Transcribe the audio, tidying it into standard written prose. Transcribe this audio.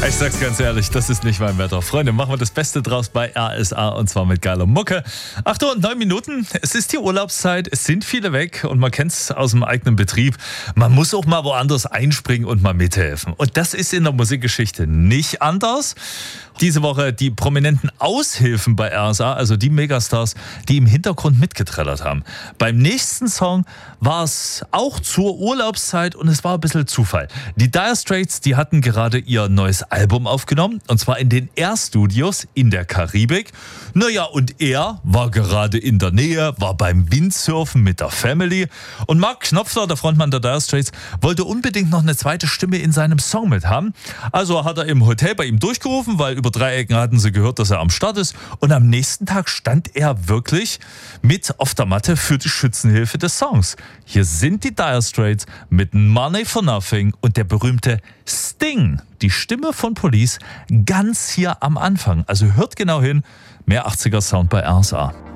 Ich sag's ganz ehrlich, das ist nicht mein Wetter. Freunde, machen wir das Beste draus bei RSA und zwar mit geiler Mucke. 8:09. Es ist die Urlaubszeit, es sind viele weg und man kennt's aus dem eigenen Betrieb. Man muss auch mal woanders einspringen und mal mithelfen. Und das ist in der Musikgeschichte nicht anders. Diese Woche die prominenten Aushilfen bei RSA, also die Megastars, die im Hintergrund mitgetrellert haben. Beim nächsten Song war es auch zur Urlaubszeit und es war ein bisschen Zufall. Die Dire Straits, die hatten gerade ihr neues Album aufgenommen und zwar in den Air-Studios in der Karibik. Naja, und er war gerade in der Nähe, war beim Windsurfen mit der Family und Mark Knopfler, der Frontmann der Dire Straits, wollte unbedingt noch eine zweite Stimme in seinem Song mit haben. Also hat er im Hotel bei ihm durchgerufen, weil über 3 Ecken hatten sie gehört, dass er am Start ist. Und am nächsten Tag stand er wirklich mit auf der Matte für die Schützenhilfe des Songs. Hier sind die Dire Straits mit Money for Nothing und der berühmte Sting, die Stimme von Police, ganz hier am Anfang. Also hört genau hin, mehr 80er Sound bei RSA.